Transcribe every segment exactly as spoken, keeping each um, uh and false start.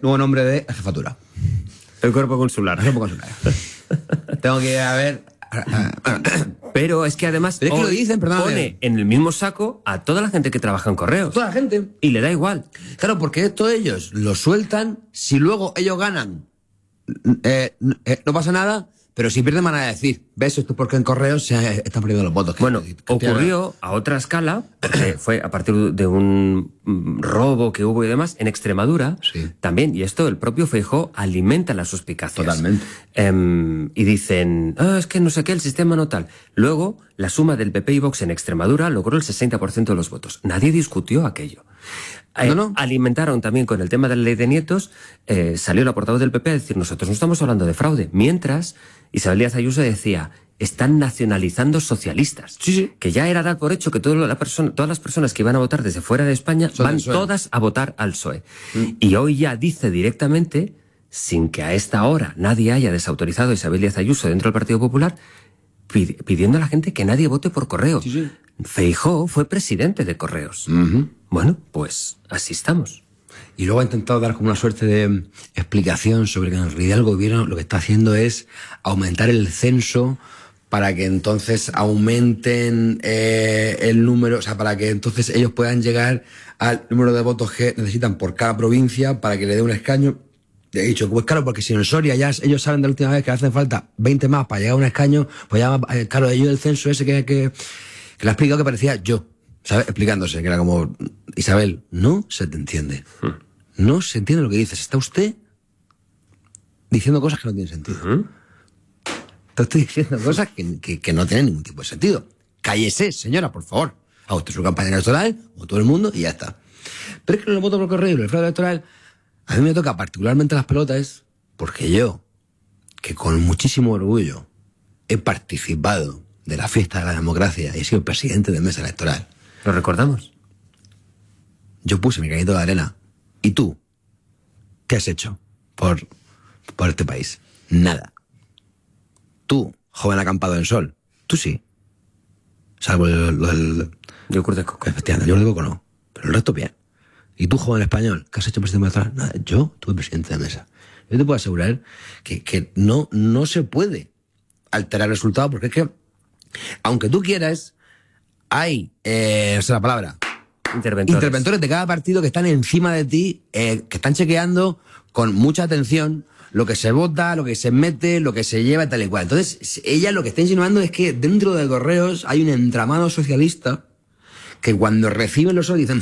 nuevo nombre de la jefatura. El cuerpo consular. El cuerpo consular. Tengo que ir a ver... Pero es que además Pero es que lo dicen, perdón, pone en el mismo saco a toda la gente que trabaja en correos. Toda la gente. Y le da igual. Claro, porque esto ellos lo sueltan, si luego ellos ganan, eh, eh, no pasa nada, pero si pierden van a decir, ¿ves? Esto es porque en correos se están perdiendo los votos. Bueno, que, que ocurrió a otra escala, porque fue a partir de un robo que hubo y demás, en Extremadura sí. también, y esto el propio Feijóo alimenta las suspicacias. Totalmente. Eh, y dicen, ah, es que no sé qué, el sistema no tal. Luego, la suma del P P y Vox en Extremadura logró el sesenta por ciento de los votos. Nadie discutió aquello. Eh, no, no. Alimentaron también con el tema de la ley de nietos, eh, salió la portavoz del P P a decir, nosotros no estamos hablando de fraude. Mientras, Isabel Díaz Ayuso decía, están nacionalizando socialistas. Sí, sí. Que ya era dar por hecho que toda la persona, todas las personas que iban a votar desde fuera de España Son van del P S O E. todas a votar al P S O E. Mm. Y hoy ya dice directamente, sin que a esta hora nadie haya desautorizado a Isabel Díaz Ayuso dentro del Partido Popular, pid- pidiendo a la gente que nadie vote por correo. Sí, sí. Feijóo fue presidente de Correos. Uh-huh. Bueno, pues así estamos. Y luego ha intentado dar como una suerte de explicación sobre que en realidad el gobierno lo que está haciendo es aumentar el censo para que entonces aumenten eh, el número, o sea, para que entonces ellos puedan llegar al número de votos que necesitan por cada provincia para que le dé un escaño. He dicho, pues claro, porque si en Soria ya ellos saben de la última vez que hacen falta veinte más para llegar a un escaño, pues ya, eh, claro, ellos el censo ese que, que, que le ha explicado que parecía yo, ¿sabes? Explicándose, que era como, Isabel, no se te entiende. No se entiende lo que dices. Está usted diciendo cosas que no tienen sentido. ¿Mm? Te estoy diciendo cosas que, que, que no tienen ningún tipo de sentido. Cállese, señora, por favor. Haga usted su campaña electoral, como todo el mundo, y ya está. Pero es que el voto por correo y el fraude electoral, a mí me toca particularmente las pelotas, porque yo, que con muchísimo orgullo he participado de la fiesta de la democracia y he sido presidente de mesa electoral. ¿Lo recordamos? Yo puse mi granito de arena. ¿Y tú? ¿Qué has hecho por, por este país? Nada. Tú, joven acampado en sol, tú sí. Salvo el... el, el Yogur de coco. efectivamente, yo de coco no. Pero el resto bien. ¿Y tú, joven español, qué has hecho presidente de mesa? Nada. Yo tuve presidente de mesa. Yo te puedo asegurar que, que no, no se puede alterar el resultado, porque es que, aunque tú quieras, hay, eh, no sé la palabra... Interventores. Interventores de cada partido que están encima de ti, eh, que están chequeando con mucha atención lo que se vota, lo que se mete, lo que se lleva, tal y cual. Entonces, ella lo que está insinuando es que dentro de Correos hay un entramado socialista que cuando reciben los ojos dicen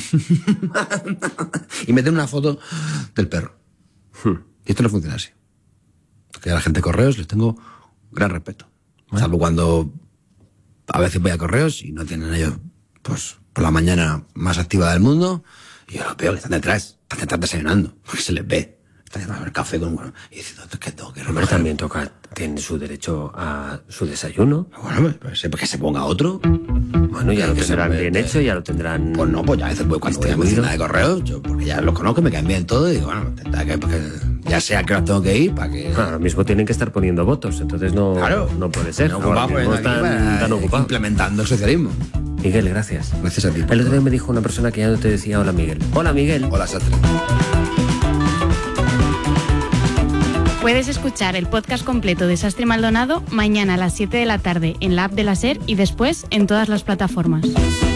y meten una foto del perro. Hmm. Y esto no funciona así. Porque a la gente de Correos les tengo gran respeto. Bueno. Salvo cuando a veces voy a Correos y no tienen ellos, pues... por la mañana más activa del mundo, y yo lo veo que están detrás, están detrás desayunando, porque se les ve. Están tomando el café con un... y diciendo, es que tengo que Hombre, también toca, tiene su derecho a su desayuno. Bueno, pues que se ponga otro. Bueno, ya lo que tendrán se- bien hecho, ya lo tendrán... Pues no, pues ya a veces voy cuando voy a mi distribuido. oficina de correos, yo, porque ya los conozco, me caen bien todo, y digo, bueno, tendrá que, porque ya sé a qué hora tengo que ir, para que... Ahora mismo tienen que estar poniendo votos, entonces no, Claro. no puede ser. No Ahora ocupamos, mismo aquí están para- tan ocupados. implementando el socialismo. Miguel, gracias. Gracias a ti. El otro día me dijo una persona que ya no te decía hola, Miguel. Hola, Miguel. Hola, Sastre. Puedes escuchar el podcast completo de Sastre y Maldonado mañana a las siete de la tarde en la app de la SER y después en todas las plataformas.